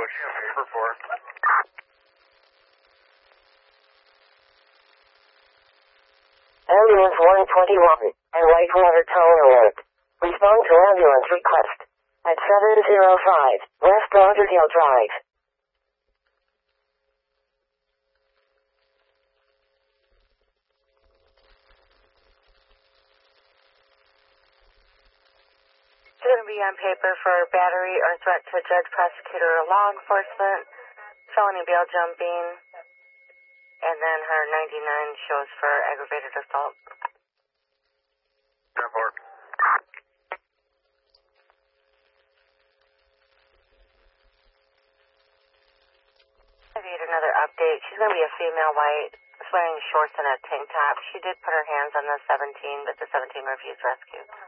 pushing a paper for? Ambulance 121 and Whitewater Tower Alert. Respond to ambulance request at 705 West Lauderdale Drive. It's going to be on paper for battery or threat to judge, prosecutor, or law enforcement, felony bail jumping, and then her 99 shows for aggravated assault. 10-4. I need another update. She's going to be a female white, wearing shorts and a tank top. She did put her hands on the 17, but the 17 refused rescue.